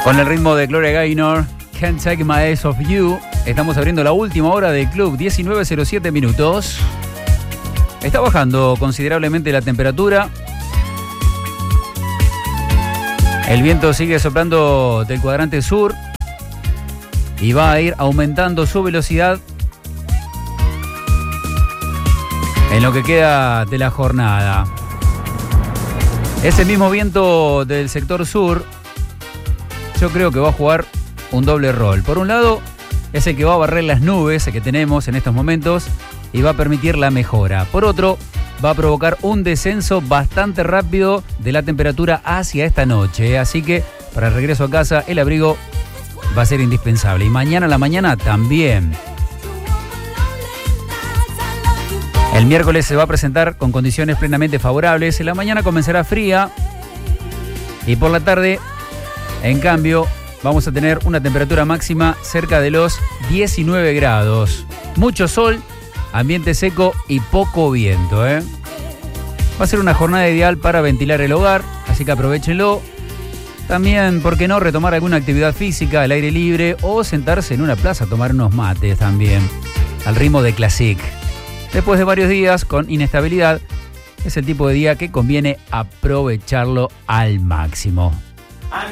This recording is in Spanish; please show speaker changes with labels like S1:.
S1: Con el ritmo de Gloria Gaynor, Can't Take My Eyes Off You, estamos abriendo la última hora del club, 19:07 minutos. Está bajando considerablemente la temperatura. El viento sigue soplando del cuadrante sur y va a ir aumentando su velocidad en lo que queda de la jornada. Ese mismo viento del sector sur, yo creo que va a jugar un doble rol. Por un lado, es el que va a barrer las nubes que tenemos en estos momentos y va a permitir la mejora. Por otro, va a provocar un descenso bastante rápido de la temperatura hacia esta noche. Así que para el regreso a casa, el abrigo va a ser indispensable. Y mañana a la mañana también. El miércoles se va a presentar con condiciones plenamente favorables. En la mañana comenzará fría y por la tarde, en cambio, vamos a tener una temperatura máxima cerca de los 19 grados. Mucho sol, ambiente seco y poco viento, Va a ser una jornada ideal para ventilar el hogar, así que aprovechenlo. También, ¿por qué no retomar alguna actividad física al aire libre o sentarse en una plaza a tomar unos mates también, al ritmo de Classic? Después de varios días con inestabilidad, es el tipo de día que conviene aprovecharlo al máximo.